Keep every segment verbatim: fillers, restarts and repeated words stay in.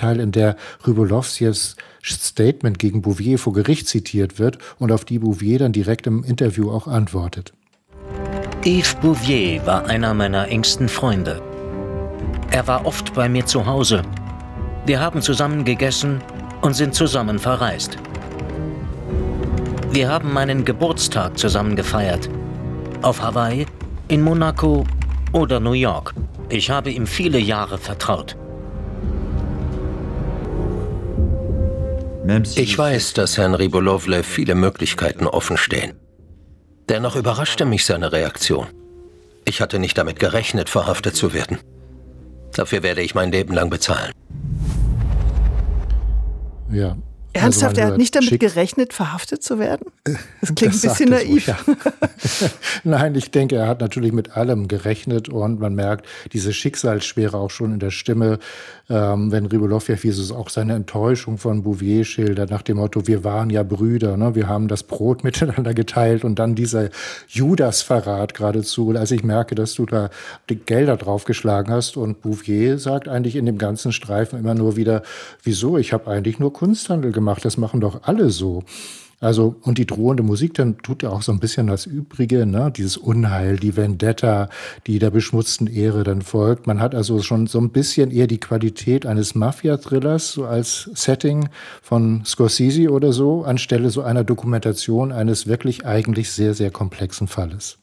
Teil, in der Rybolovlews Statement gegen Bouvier vor Gericht zitiert wird und auf die Bouvier dann direkt im Interview auch antwortet. Yves Bouvier war einer meiner engsten Freunde. Er war oft bei mir zu Hause. Wir haben zusammen gegessen und sind zusammen verreist. Wir haben meinen Geburtstag zusammen gefeiert. Auf Hawaii, in Monaco oder New York. Ich habe ihm viele Jahre vertraut. Ich weiß, dass Herrn Rybolovlev viele Möglichkeiten offenstehen. Dennoch überraschte mich seine Reaktion. Ich hatte nicht damit gerechnet, verhaftet zu werden. Dafür werde ich mein Leben lang bezahlen. Ja. Ernsthaft, Also er hat nicht damit schick- gerechnet, verhaftet zu werden? Das klingt Das ein bisschen sagt es naiv. ruhig, ja. Nein, ich denke, er hat natürlich mit allem gerechnet und man merkt diese Schicksalsschwere auch schon in der Stimme, ähm, wenn Rybolovlev Jesus auch seine Enttäuschung von Bouvier schildert, nach dem Motto, wir waren ja Brüder, ne? Wir haben das Brot miteinander geteilt und dann dieser Judas-Verrat geradezu. Als ich merke, dass du da die Gelder draufgeschlagen hast und Bouvier sagt eigentlich in dem ganzen Streifen immer nur wieder, wieso, ich habe eigentlich nur Kunsthandel gemacht. gemacht, das machen doch alle so. Also, und die drohende Musik, dann tut ja auch so ein bisschen das Übrige, ne? Dieses Unheil, die Vendetta, die der beschmutzten Ehre dann folgt. Man hat also schon so ein bisschen eher die Qualität eines Mafia-Thrillers, so als Setting von Scorsese oder so, anstelle so einer Dokumentation eines wirklich eigentlich sehr, sehr komplexen Falles.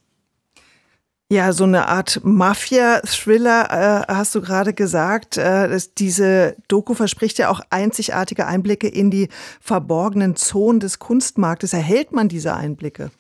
Ja, so eine Art Mafia-Thriller, äh, hast du gerade gesagt. Äh, das, diese Doku verspricht ja auch einzigartige Einblicke in die verborgenen Zonen des Kunstmarktes. Erhält man diese Einblicke?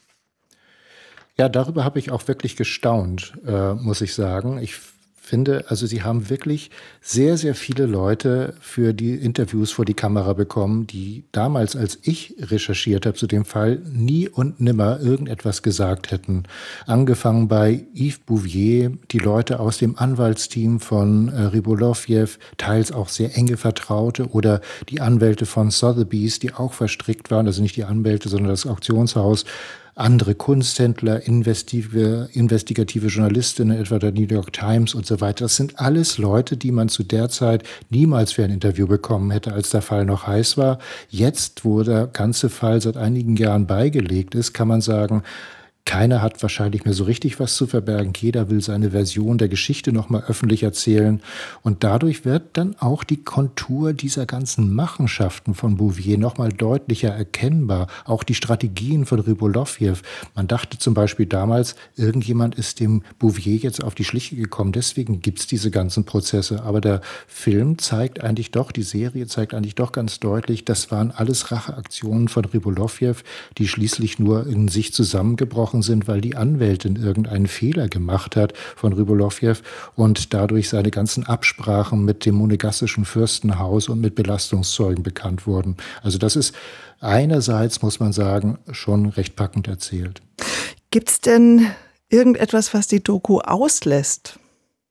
Ja, darüber habe ich auch wirklich gestaunt, äh, muss ich sagen. Ich finde, also sie haben wirklich sehr, sehr viele Leute für die Interviews vor die Kamera bekommen, die damals, als ich recherchiert habe zu dem Fall, nie und nimmer irgendetwas gesagt hätten. Angefangen bei Yves Bouvier, die Leute aus dem Anwaltsteam von äh, Rybolovlev, teils auch sehr enge Vertraute, oder die Anwälte von Sotheby's, die auch verstrickt waren, also nicht die Anwälte, sondern das Auktionshaus, andere Kunsthändler, investive, investigative Journalistinnen, etwa der New York Times und so weiter. Das sind alles Leute, die man zu der Zeit niemals für ein Interview bekommen hätte, als der Fall noch heiß war. Jetzt, wo der ganze Fall seit einigen Jahren beigelegt ist, kann man sagen, keiner hat wahrscheinlich mehr so richtig was zu verbergen. Jeder will seine Version der Geschichte nochmal öffentlich erzählen. Und dadurch wird dann auch die Kontur dieser ganzen Machenschaften von Bouvier nochmal deutlicher erkennbar. Auch die Strategien von Rybolovlev. Man dachte zum Beispiel damals, irgendjemand ist dem Bouvier jetzt auf die Schliche gekommen. Deswegen gibt's diese ganzen Prozesse. Aber der Film zeigt eigentlich doch, die Serie zeigt eigentlich doch ganz deutlich, das waren alles Racheaktionen von Rybolovlev, die schließlich nur in sich zusammengebrochen sind, weil die Anwältin irgendeinen Fehler gemacht hat von Rybolovlev und dadurch seine ganzen Absprachen mit dem monegassischen Fürstenhaus und mit Belastungszeugen bekannt wurden. Also das ist einerseits, muss man sagen, schon recht packend erzählt. Gibt's denn irgendetwas, was die Doku auslässt?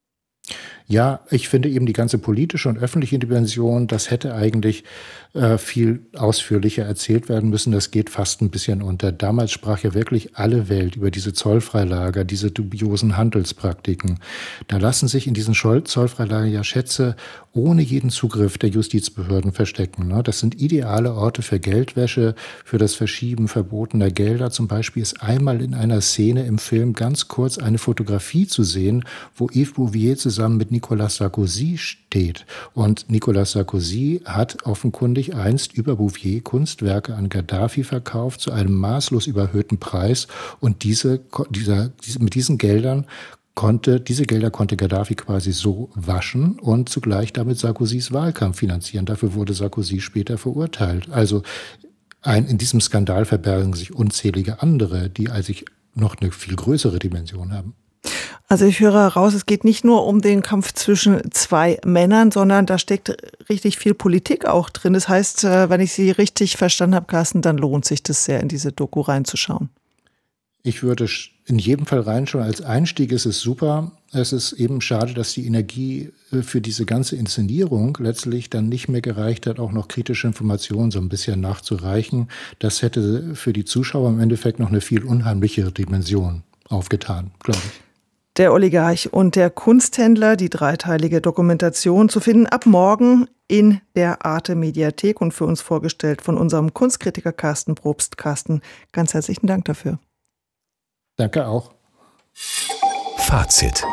Ja, ich finde eben die ganze politische und öffentliche Dimension, das hätte eigentlich äh, viel ausführlicher erzählt werden müssen. Das geht fast ein bisschen unter. Damals sprach ja wirklich alle Welt über diese Zollfreilager, diese dubiosen Handelspraktiken. Da lassen sich in diesen Zollfreilagern ja Schätze ohne jeden Zugriff der Justizbehörden verstecken. Ne? Das sind ideale Orte für Geldwäsche, für das Verschieben verbotener Gelder. Zum Beispiel ist einmal in einer Szene im Film ganz kurz eine Fotografie zu sehen, wo Yves Bouvier zusammen mit Nicolas Sarkozy steht. Und Nicolas Sarkozy hat offenkundig einst über Bouvier Kunstwerke an Gaddafi verkauft zu einem maßlos überhöhten Preis. Und diese, dieser, diese, mit diesen Geldern konnte, diese Gelder konnte Gaddafi quasi so waschen und zugleich damit Sarkozys Wahlkampf finanzieren. Dafür wurde Sarkozy später verurteilt. Also ein, in diesem Skandal verbergen sich unzählige andere, die eigentlich noch eine viel größere Dimension haben. Also ich höre heraus, es geht nicht nur um den Kampf zwischen zwei Männern, sondern da steckt richtig viel Politik auch drin. Das heißt, wenn ich Sie richtig verstanden habe, Carsten, dann lohnt sich das sehr, in diese Doku reinzuschauen. Ich würde in jedem Fall reinschauen. Als Einstieg ist es super. Es ist eben schade, dass die Energie für diese ganze Inszenierung letztlich dann nicht mehr gereicht hat, auch noch kritische Informationen so ein bisschen nachzureichen. Das hätte für die Zuschauer im Endeffekt noch eine viel unheimlichere Dimension aufgetan, glaube ich. Der Oligarch und der Kunsthändler, die dreiteilige Dokumentation zu finden ab morgen in der Arte-Mediathek und für uns vorgestellt von unserem Kunstkritiker Carsten Probst. Carsten, ganz herzlichen Dank dafür. Danke auch. Fazit.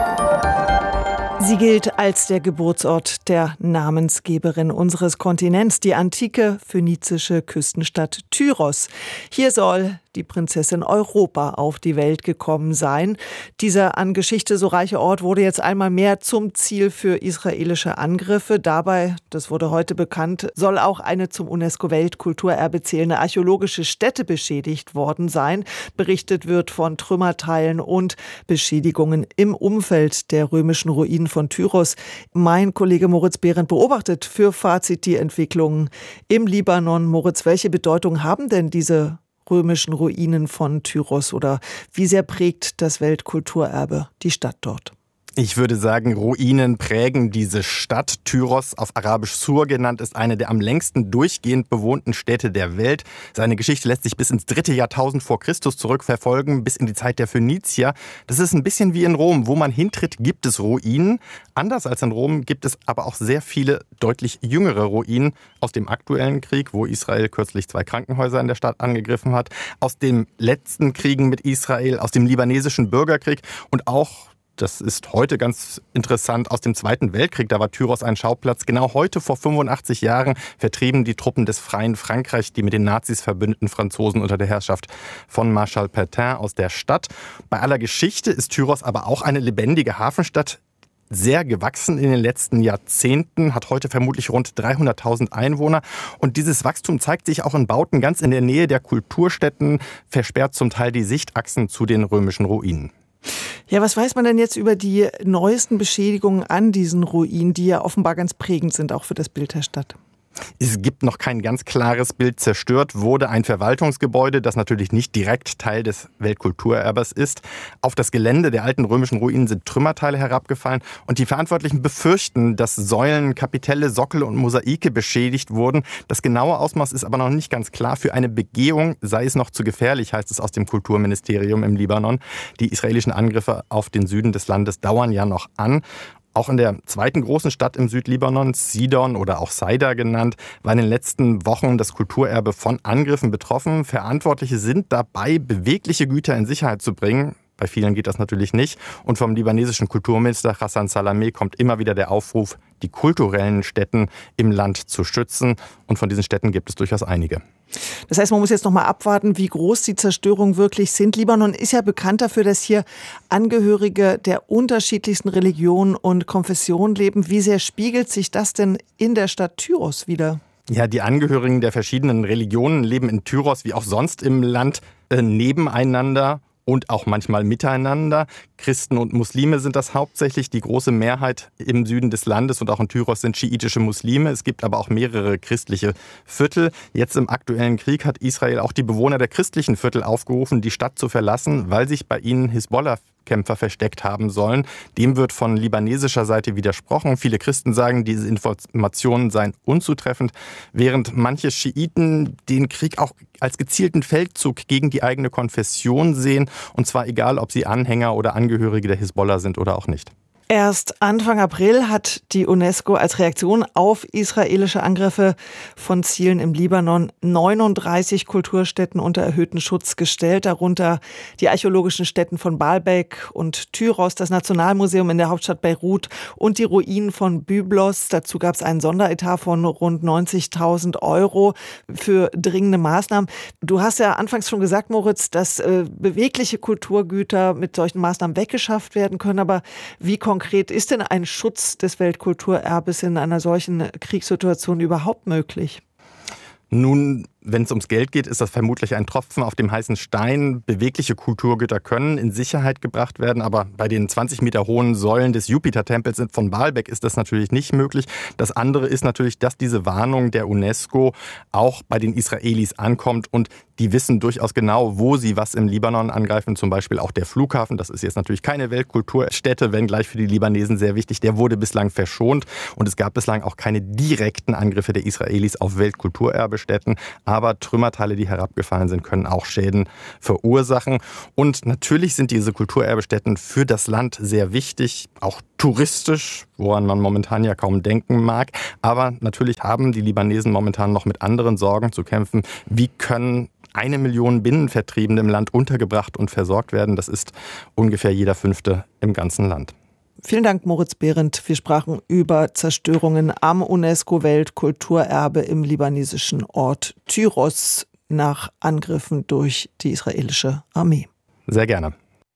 Sie gilt als der Geburtsort der Namensgeberin unseres Kontinents, die antike phönizische Küstenstadt Tyros. Hier soll die Prinzessin Europa auf die Welt gekommen sein. Dieser an Geschichte so reiche Ort wurde jetzt einmal mehr zum Ziel für israelische Angriffe. Dabei, das wurde heute bekannt, soll auch eine zum UNESCO-Weltkulturerbe zählende archäologische Stätte beschädigt worden sein. Berichtet wird von Trümmerteilen und Beschädigungen im Umfeld der römischen Ruinen von Tyros. Mein Kollege Moritz Behrendt beobachtet für Fazit die Entwicklungen im Libanon. Moritz, welche Bedeutung haben denn diese römischen Ruinen von Tyros oder wie sehr prägt das Weltkulturerbe die Stadt dort? Ich würde sagen, Ruinen prägen diese Stadt. Tyros, auf Arabisch Sur genannt, ist eine der am längsten durchgehend bewohnten Städte der Welt. Seine Geschichte lässt sich bis ins dritte Jahrtausend vor Christus zurückverfolgen, bis in die Zeit der Phönizier. Das ist ein bisschen wie in Rom. Wo man hintritt, gibt es Ruinen. Anders als in Rom gibt es aber auch sehr viele deutlich jüngere Ruinen aus dem aktuellen Krieg, wo Israel kürzlich zwei Krankenhäuser in der Stadt angegriffen hat, aus den letzten Kriegen mit Israel, aus dem libanesischen Bürgerkrieg und auch, das ist heute ganz interessant, aus dem Zweiten Weltkrieg. Da war Tyros ein Schauplatz. Genau heute, vor fünfundachtzig Jahren, vertrieben die Truppen des Freien Frankreich die mit den Nazis verbündeten Franzosen unter der Herrschaft von Marschall Pétain aus der Stadt. Bei aller Geschichte ist Tyros aber auch eine lebendige Hafenstadt. Sehr gewachsen in den letzten Jahrzehnten, hat heute vermutlich rund dreihunderttausend Einwohner. Und dieses Wachstum zeigt sich auch in Bauten ganz in der Nähe der Kulturstätten, versperrt zum Teil die Sichtachsen zu den römischen Ruinen. Ja, was weiß man denn jetzt über die neuesten Beschädigungen an diesen Ruinen, die ja offenbar ganz prägend sind, auch für das Bild der Stadt? Es gibt noch kein ganz klares Bild. Zerstört wurde ein Verwaltungsgebäude, das natürlich nicht direkt Teil des Weltkulturerbes ist. Auf das Gelände der alten römischen Ruinen sind Trümmerteile herabgefallen und die Verantwortlichen befürchten, dass Säulen, Kapitelle, Sockel und Mosaike beschädigt wurden. Das genaue Ausmaß ist aber noch nicht ganz klar. Für eine Begehung sei es noch zu gefährlich, heißt es aus dem Kulturministerium im Libanon. Die israelischen Angriffe auf den Süden des Landes dauern ja noch an. Auch in der zweiten großen Stadt im Südlibanon, Sidon oder auch Saida genannt, war in den letzten Wochen das Kulturerbe von Angriffen betroffen. Verantwortliche sind dabei, bewegliche Güter in Sicherheit zu bringen. Bei vielen geht das natürlich nicht. Und vom libanesischen Kulturminister Hassan Salameh kommt immer wieder der Aufruf, die kulturellen Stätten im Land zu schützen. Und von diesen Städten gibt es durchaus einige. Das heißt, man muss jetzt noch mal abwarten, wie groß die Zerstörungen wirklich sind. Libanon ist ja bekannt dafür, dass hier Angehörige der unterschiedlichsten Religionen und Konfessionen leben. Wie sehr spiegelt sich das denn in der Stadt Tyros wider? Ja, die Angehörigen der verschiedenen Religionen leben in Tyros wie auch sonst im Land äh, nebeneinander und auch manchmal miteinander. Christen und Muslime sind das hauptsächlich. Die große Mehrheit im Süden des Landes und auch in Tyros sind schiitische Muslime. Es gibt aber auch mehrere christliche Viertel. Jetzt im aktuellen Krieg hat Israel auch die Bewohner der christlichen Viertel aufgerufen, die Stadt zu verlassen, weil sich bei ihnen Hisbollah Kämpfer versteckt haben sollen. Dem wird von libanesischer Seite widersprochen. Viele Christen sagen, diese Informationen seien unzutreffend, während manche Schiiten den Krieg auch als gezielten Feldzug gegen die eigene Konfession sehen. Und zwar egal, ob sie Anhänger oder Angehörige der Hisbollah sind oder auch nicht. Erst Anfang April hat die UNESCO als Reaktion auf israelische Angriffe von Zielen im Libanon neununddreißig Kulturstätten unter erhöhten Schutz gestellt, darunter die archäologischen Stätten von Baalbek und Tyros, das Nationalmuseum in der Hauptstadt Beirut und die Ruinen von Byblos. Dazu gab es einen Sonderetat von rund neunzigtausend Euro für dringende Maßnahmen. Du hast ja anfangs schon gesagt, Moritz, dass äh, bewegliche Kulturgüter mit solchen Maßnahmen weggeschafft werden können, aber wie konkret Konkret ist denn ein Schutz des Weltkulturerbes in einer solchen Kriegssituation überhaupt möglich? Nun, wenn es ums Geld geht, ist das vermutlich ein Tropfen auf dem heißen Stein. Bewegliche Kulturgüter können in Sicherheit gebracht werden, aber bei den zwanzig Meter hohen Säulen des Jupiter-Tempels von Baalbek ist das natürlich nicht möglich. Das andere ist natürlich, dass diese Warnung der UNESCO auch bei den Israelis ankommt und die wissen durchaus genau, wo sie was im Libanon angreifen, zum Beispiel auch der Flughafen. Das ist jetzt natürlich keine Weltkulturstätte, wenngleich für die Libanesen sehr wichtig. Der wurde bislang verschont und es gab bislang auch keine direkten Angriffe der Israelis auf Weltkulturerbestätten. Aber aber Trümmerteile, die herabgefallen sind, können auch Schäden verursachen. Und natürlich sind diese Kulturerbestätten für das Land sehr wichtig, auch touristisch, woran man momentan ja kaum denken mag. Aber natürlich haben die Libanesen momentan noch mit anderen Sorgen zu kämpfen. Wie können eine Million Binnenvertriebene im Land untergebracht und versorgt werden? Das ist ungefähr jeder Fünfte im ganzen Land. Vielen Dank, Moritz Behrendt. Wir sprachen über Zerstörungen am UNESCO-Weltkulturerbe im libanesischen Ort Tyros nach Angriffen durch die israelische Armee. Sehr gerne.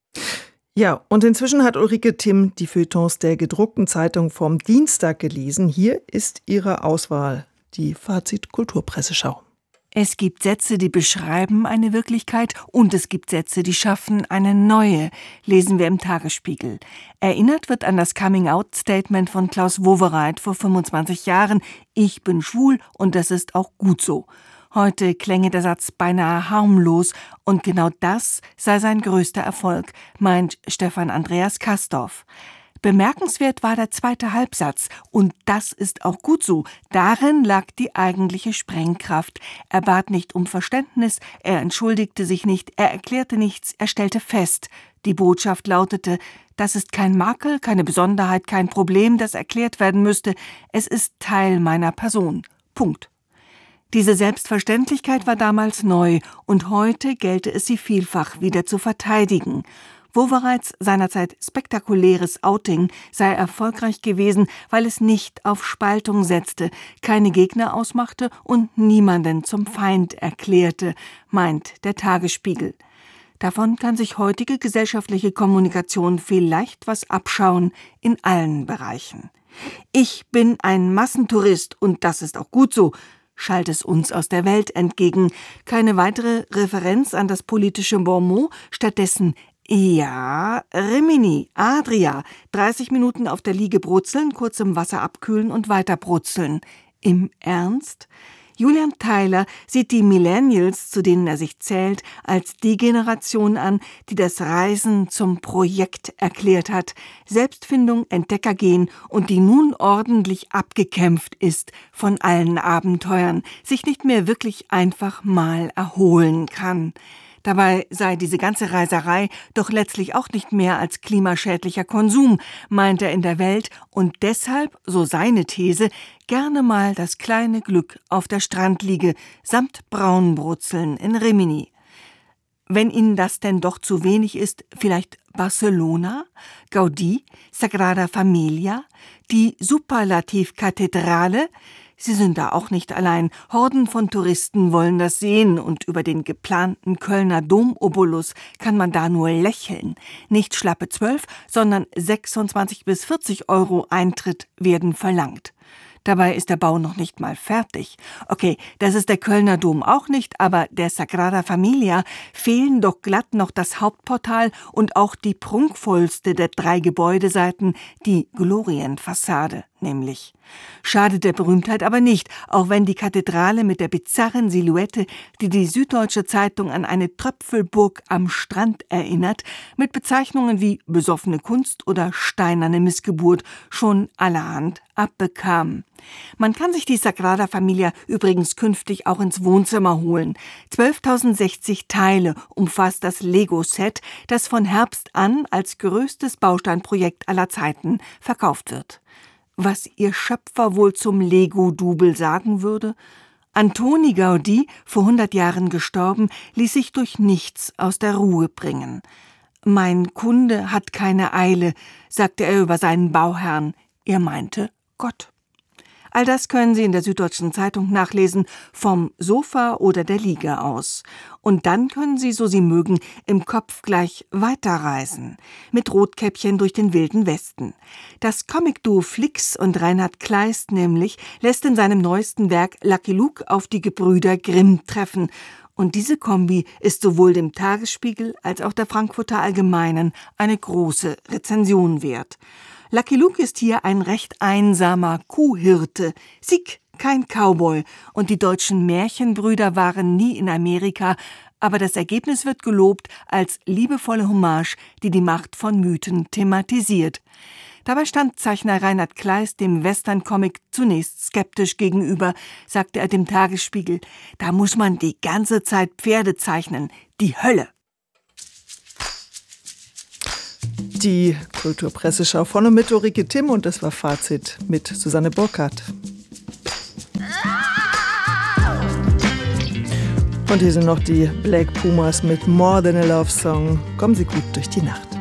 Ja, und inzwischen hat Ulrike Timm die Feuilletons der gedruckten Zeitung vom Dienstag gelesen. Hier ist ihre Auswahl, die Fazit Kulturpresseschau. Es gibt Sätze, die beschreiben eine Wirklichkeit, und es gibt Sätze, die schaffen eine neue, lesen wir im Tagesspiegel. Erinnert wird an das Coming-out-Statement von Klaus Wowereit vor fünfundzwanzig Jahren. Ich bin schwul und das ist auch gut so. Heute klänge der Satz beinahe harmlos, und genau das sei sein größter Erfolg, meint Stefan Andreas Kastorf. Bemerkenswert war der zweite Halbsatz, und das ist auch gut so. Darin lag die eigentliche Sprengkraft. Er bat nicht um Verständnis, er entschuldigte sich nicht, er erklärte nichts, er stellte fest. Die Botschaft lautete: Das ist kein Makel, keine Besonderheit, kein Problem, das erklärt werden müsste. Es ist Teil meiner Person. Punkt. Diese Selbstverständlichkeit war damals neu, und heute gelte es, sie vielfach wieder zu verteidigen. Wowereits seinerzeit spektakuläres Outing sei erfolgreich gewesen, weil es nicht auf Spaltung setzte, keine Gegner ausmachte und niemanden zum Feind erklärte, meint der Tagesspiegel. Davon kann sich heutige gesellschaftliche Kommunikation vielleicht was abschauen in allen Bereichen. Ich bin ein Massentourist und das ist auch gut so, schallt es uns aus der Welt entgegen. Keine weitere Referenz an das politische Bonmot, stattdessen: Ja, Rimini, Adria, dreißig Minuten auf der Liege brutzeln, kurz im Wasser abkühlen und weiter brutzeln. Im Ernst? Julian Theiler sieht die Millennials, zu denen er sich zählt, als die Generation an, die das Reisen zum Projekt erklärt hat, Selbstfindung, Entdeckergehen, und die nun ordentlich abgekämpft ist von allen Abenteuern, sich nicht mehr wirklich einfach mal erholen kann. Dabei sei diese ganze Reiserei doch letztlich auch nicht mehr als klimaschädlicher Konsum, meint er in der Welt, und deshalb, so seine These, gerne mal das kleine Glück auf der Strandliege samt Braunbrutzeln in Rimini. Wenn Ihnen das denn doch zu wenig ist, vielleicht Barcelona, Gaudí, Sagrada Familia, die Superlativkathedrale? Sie sind da auch nicht allein. Horden von Touristen wollen das sehen, und über den geplanten Kölner Domobolus kann man da nur lächeln. Nicht schlappe zwölf, sondern sechsundzwanzig bis vierzig Euro Eintritt werden verlangt. Dabei ist der Bau noch nicht mal fertig. Okay, das ist der Kölner Dom auch nicht, aber der Sagrada Familia fehlen doch glatt noch das Hauptportal und auch die prunkvollste der drei Gebäudeseiten, die Glorienfassade nämlich. Schadet der Berühmtheit aber nicht, auch wenn die Kathedrale mit der bizarren Silhouette, die die Süddeutsche Zeitung an eine Tröpfelburg am Strand erinnert, mit Bezeichnungen wie besoffene Kunst oder steinerne Missgeburt schon allerhand abbekam. Man kann sich die Sagrada Familia übrigens künftig auch ins Wohnzimmer holen. zwölftausendsechzig Teile umfasst das Lego-Set, das von Herbst an als größtes Bausteinprojekt aller Zeiten verkauft wird. Was ihr Schöpfer wohl zum Lego-Double sagen würde? Antoni Gaudí, vor hundert Jahren gestorben, ließ sich durch nichts aus der Ruhe bringen. Mein Kunde hat keine Eile, sagte er über seinen Bauherrn. Er meinte Gott. All das können Sie in der Süddeutschen Zeitung nachlesen, vom Sofa oder der Liege aus. Und dann können Sie, so Sie mögen, im Kopf gleich weiterreisen. Mit Rotkäppchen durch den wilden Westen. Das Comicduo Flix und Reinhard Kleist nämlich lässt in seinem neuesten Werk Lucky Luke auf die Gebrüder Grimm treffen. Und diese Kombi ist sowohl dem Tagesspiegel als auch der Frankfurter Allgemeinen eine große Rezension wert. Lucky Luke ist hier ein recht einsamer Kuhhirte, Sieg, kein Cowboy, und die deutschen Märchenbrüder waren nie in Amerika, aber das Ergebnis wird gelobt als liebevolle Hommage, die die Macht von Mythen thematisiert. Dabei stand Zeichner Reinhard Kleist dem Western-Comic zunächst skeptisch gegenüber, sagte er dem Tagesspiegel. Da muss man die ganze Zeit Pferde zeichnen. Die Hölle. Die Kulturpresseschau von und mit Ulrike Timm und das war Fazit mit Susanne Burkhardt. Und hier sind noch die Black Pumas mit More Than a Love Song. Kommen Sie gut durch die Nacht.